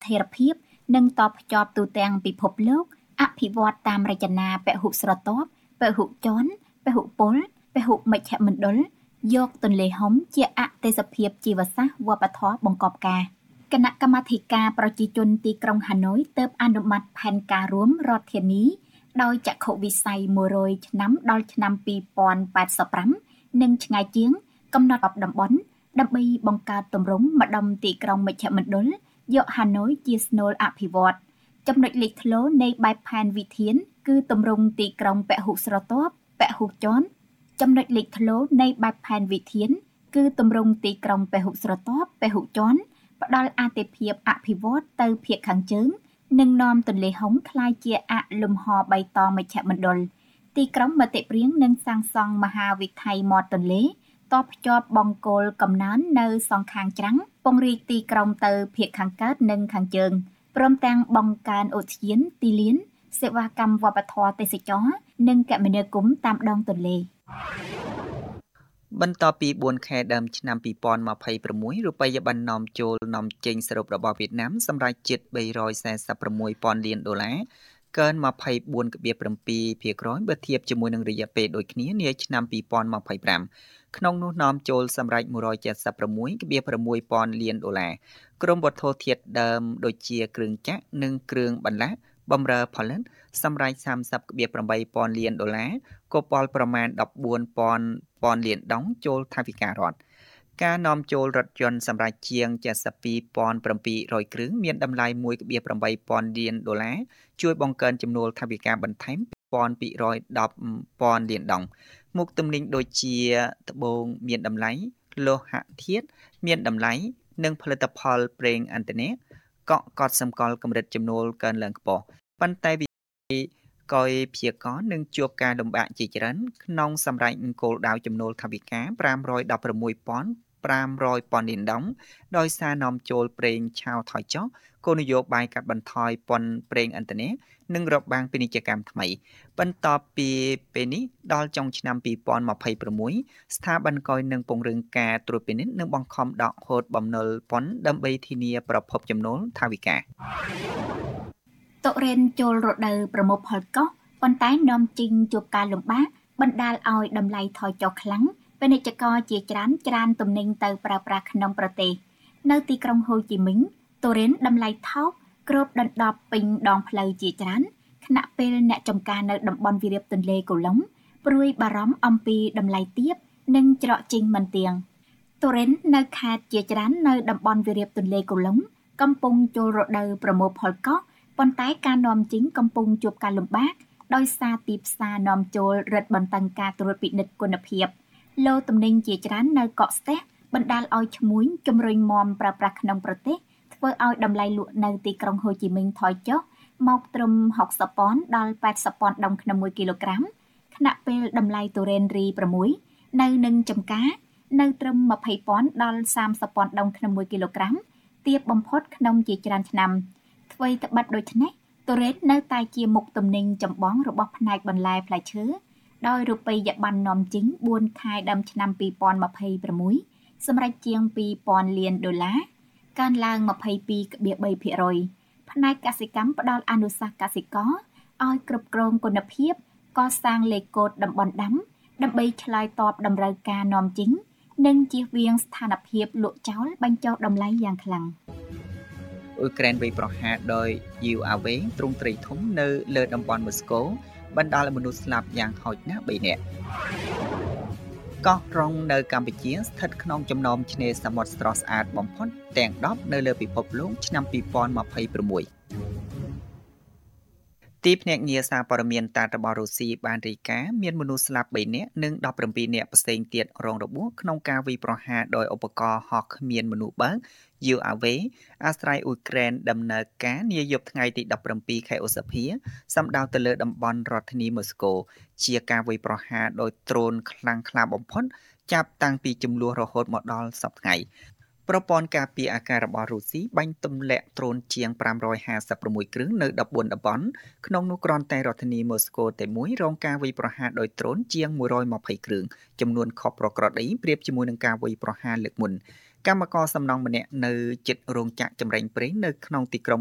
ថេរភាពនិងតបភ្ជាប់ទូទាំងពិភពលោកអភិវឌ្ឍតាមរចនាពហុស្រទាប់ពហុចរពហុពលពហុមជ្ឈមណ្ឌលយកទន្លេហុំជាអទេសភាពជីវសាស្ត្រវប្បធម៌បង្កប់ការគណៈកម្មាធិការប្រជាជនទីក្រុងហាណូយទើបអនុម័តផែនការរួមរដ្ឋធានីដោយចក្ខុវិស័យ100ឆ្នាំដល់ឆ្នាំ2085និងឆ្ងាយជាងកំណត់តំបន់ដើម្បីបង្កើតទម្រង់ម្ដុំទីក្រុងមជ្ឈមណ្ឌលយកហាណូយជាស្នូលអភិវឌ្ឍចំណុចលេចធ្លោនៃបែបផែនវិធានគឺទម្រង់ទីក្រុងពហុស្រទាប់ពហុចរចំណុចលេចធ្លោនៃបែបផែនវិធានគឺទម្រង់ទីក្រុងពហុស្រទាប់ពហុចរផ្ដល់អាទិភាពអភិវឌ្ឍទៅភាគខាងជើងនិងនាំទន្លេហុងក្លាយជាលំហបៃតងមជ្ឈមណ្ឌលទីក្រុងមតិព្រាងនឹងសាងសង់មហាវិថីមាត់ទន្លេតភ្ជាប់បង្គោលកំណើននៅសងខាងច្រាំងពង្រីកទីក្រុងទៅភាគខាងកើតនិងខាងជើងព្រមទាំងបង្កើនឧទ្យានទីលានសេវាកម្មវប្បធម៌ទេសចរណ៍និងគមនាគមន៍តាមដងទន្លេបន្ទាប់ពី4ខែដើមឆ្នាំ2026រូបិយប័ណ្ណនាំចូលនាំចេញសរុបរបស់វៀតណាមសម្រាប់ជាតិ$346,000 លានកើន 24.7% បើធៀបជាមួយនឹងរយៈពេលដូចគ្នានាឆ្នាំ2025ក្នុងនោះនាំចូលសម្រាប់$176.6,000 លានក្រុមវត្ថុធាតុដើមដូចជាគ្រឿងចក្រនិងគ្រឿងបន្លាស់បម្រើផលិតសម្រាប់$30.8,000 លានគោលប្រមាណ$14,000 លានដុងចូលថវិការដ្ឋការនាំចូលរថយន្តសម្រាប់ជាង72,700 គ្រឿងមានតម្លៃ$1.8,000 លានជួយបង្កើនចំនួនថវិកាបន្ថែម$210,000 លានដុងមុខទំនិញដូចជាត្បូងមានតម្លៃលោហៈធាតុមានតម្លៃនិងផលិតផលប្រេងឥន្ធនៈកត់សម្គាល់កម្រិតចំនួនកើនឡើងខ្ពស់ប៉ុន្តែកយព្យាករណ៍នឹងជួបការលំបាកជាច្រើនក្នុងសម្រាប់គោលដៅចំនួនថវិកា$516,500 លានដុងដោយសារនាំចូលប្រេងឆៅថយចុះគោលនយោបាយកាត់បន្ថយពន្ធប្រេងឥន្ធនៈនិងរបាំងពាណិជ្ជកម្មថ្មីបន្ទាប់ពីពេលនេះដល់ចុងឆ្នាំ2026ស្ថាប័នកយនឹងពង្រឹងការត្រួតពិនិត្យនិងបង្ខំដកហូតបំណុលពន្ធដើម្បីធានាប្រភពចំណូលថវិកាតុរេនចូលរដូវប្រមូលផលកោះប៉ុន្តែនាំចេញជួបការលំបាកបណ្ដាលឲ្យតម្លៃថយចុះខ្លាំងពាណិជ្ជករជាច្រើនទំនិញទៅប្រើប្រាស់ក្នុងប្រទេសនៅទីក្រុងហូជីមិញតុរេនតម្លៃថោកគ្របដណ្ដប់ពេញដងផ្លូវជាច្រើនខណៈពេលអ្នកចំការនៅតំបន់វាលទន្លេកូឡុងព្រួយបារម្ភអំពីតម្លៃទាបនិងច្រកចេញមិនទៀងតុរេននៅខេត្តជាច្រើននៅតំបន់វាលទន្លេកូឡុងកំពុងចូលរដូវប្រមូលផលកោះប៉ុន្តែការនាំចេញកំពុងជួបការលំបាកដោយសារទីផ្សារនាំចូលរឹតបន្តឹងការត្រួតពិនិត្យគុណភាពឡូទំនិញជាច្រើននៅកកស្ទះបណ្ដាលឲ្យឈ្មួញជំរុញមាំប្រើប្រាស់ក្នុងប្រទេសធ្វើឲ្យតម្លៃលក់នៅទីក្រុងហូជីមិញថយចុះមកត្រឹម$60,000ដល់$80,000ដុំក្នុង1គីឡូក្រាមខណៈពេលតម្លៃទុរេនរី6នៅនឹងចំការនៅត្រឹម$20,000ដល់$30,000ដុំក្នុង1គីឡូក្រាមទាបបំផុតក្នុងជាច្រើនឆ្នាំអ្វីត្បិតដូច្នេះទុរេននៅតែជាមុខទំនិញចម្បងរបស់ផ្នែកបន្លែផ្លែឈើដោយរូបិយប័ណ្ណនាំចេញ4ខែដើមឆ្នាំ2026សម្រាប់ជាង$2,000 លានកើនឡើង 22.3% ផ្នែកកសិកម្មផ្ដល់អនុសាសន៍កសិករឲ្យគ្រប់គ្រងគុណភាពកសាងលេខកូដតំបន់ដាំដើម្បីឆ្លើយតបតម្រូវការនាំចេញនិងជៀសវាងស្ថានភាពលក់ចោលបញ្ចុះតម្លៃយ៉ាងខ្លាំងអ៊ុយក្រែនវាយប្រហារដោយ UAV ទ្រង់ទ្រាយធំនៅលើតំបន់ម៉ូស្គូបណ្ដាលឲ្យមនុស្សស្លាប់យ៉ាងហោចណាស់3នាក់កោះរ៉ុងនៅកម្ពុជាស្ថិតក្នុងចំណោមឆ្នេរសមុទ្រស្រស់ស្អាតបំផុតទាំង10នៅលើពិភពលោកឆ្នាំ2026ទីភ្នាក់ងារសារព័ត៌មានតារបស់រុស្ស៊ីបានរាយការណ៍មានមនុស្សស្លាប់3នាក់និង17នាក់ផ្សេងទៀតរងរបួសក្នុងការវាយប្រហារដោយឧបករណ៍ហោះគ្មានមនុស្សបើក UAV អាស្រ័យអ៊ុយក្រែនដំណើរការនាយប់ថ្ងៃទី17ខែឧសភាសំដៅទៅលើតំបន់រដ្ឋធានីម៉ូស្គូជាការវាយប្រហារដោយដ្រូនខ្លាំងក្លាបំផុតចាប់តាំងពីចំនួនរហូតមកដល់សប្តាហ៍ថ្ងៃប្រព័ន្ធការពារអាកាសរបស់រុស្ស៊ីបាញ់ទម្លាក់ដ្រូនជាង556គ្រឿងនៅ14តំបន់ក្នុងនោះគ្រាន់តែរដ្ឋធានីម៉ូស្គូតែមួយរងការវាយប្រហារដោយដ្រូនជាង120គ្រឿងចំនួនខុសប្រក្រតីប្រៀបជាមួយនឹងការវាយប្រហារលើកមុនកម្មករសំណង់ម្នាក់នៅជិតរោងចក្រចម្រាញ់ប្រេងនៅក្នុងទីក្រុង